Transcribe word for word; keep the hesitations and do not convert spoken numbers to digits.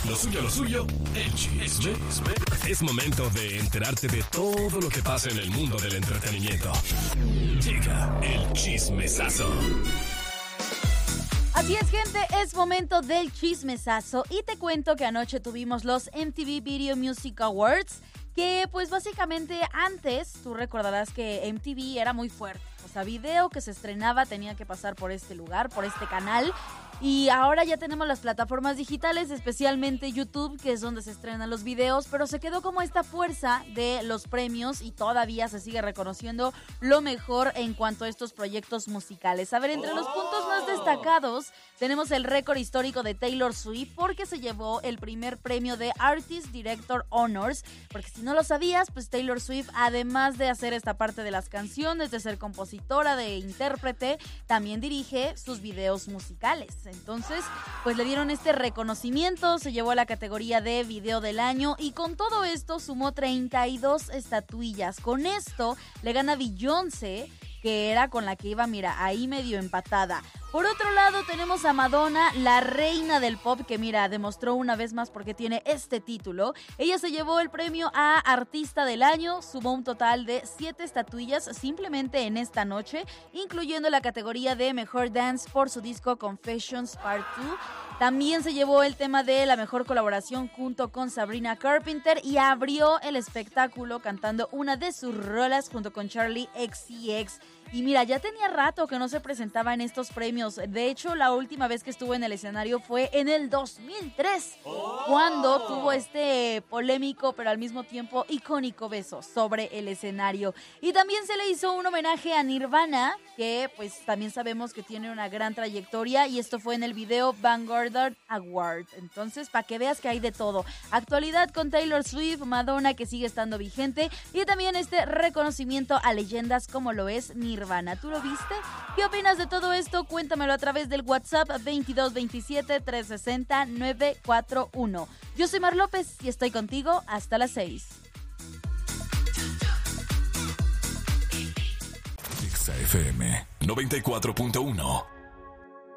Lo suyo, lo suyo, el chisme. Es momento de enterarte de todo lo que pasa en el mundo del entretenimiento. Llega el chismesazo. Así es, gente, es momento del chismesazo y te cuento que anoche tuvimos los M T V Video Music Awards, que pues básicamente antes tú recordarás que M T V era muy fuerte. O sea, video que se estrenaba tenía que pasar por este lugar, por este canal. Y ahora ya tenemos las plataformas digitales, especialmente YouTube, que es donde se estrenan los videos, pero se quedó como esta fuerza de los premios y todavía se sigue reconociendo lo mejor en cuanto a estos proyectos musicales. A ver, entre los puntos más destacados tenemos el récord histórico de Taylor Swift, porque se llevó el primer premio de Artist Director Honors, porque si no lo sabías, pues Taylor Swift, además de hacer esta parte de las canciones, de ser compositora, de intérprete, también dirige sus videos musicales. Entonces, pues le dieron este reconocimiento, se llevó a la categoría de video del año y con todo esto sumó treinta y dos estatuillas. Con esto le gana Beyoncé, que era con la que iba, mira, ahí medio empatada. Por otro lado tenemos a Madonna, la reina del pop, que mira, demostró una vez más por qué tiene este título. Ella se llevó el premio a Artista del Año, sumó un total de siete estatuillas simplemente en esta noche, incluyendo la categoría de Mejor Dance por su disco Confessions Part dos. También se llevó el tema de la mejor colaboración junto con Sabrina Carpenter y abrió el espectáculo cantando una de sus rolas junto con Charli X C X. Y mira, ya tenía rato que no se presentaba en estos premios. De hecho, la última vez que estuvo en el escenario fue en el dos mil tres, oh. cuando tuvo este polémico, pero al mismo tiempo icónico beso sobre el escenario. Y también se le hizo un homenaje a Nirvana, que pues también sabemos que tiene una gran trayectoria, y esto fue en el video Vanguard Award. Entonces, para que veas que hay de todo. Actualidad con Taylor Swift, Madonna, que sigue estando vigente, y también este reconocimiento a leyendas como lo es Nirvana. Nirvana. ¿Tú lo viste? ¿Qué opinas de todo esto? Cuéntamelo a través del WhatsApp veintidós veintisiete trescientos sesenta novecientos cuarenta y uno. Yo soy Mar López y estoy contigo hasta las seis. X F M noventa y cuatro punto uno.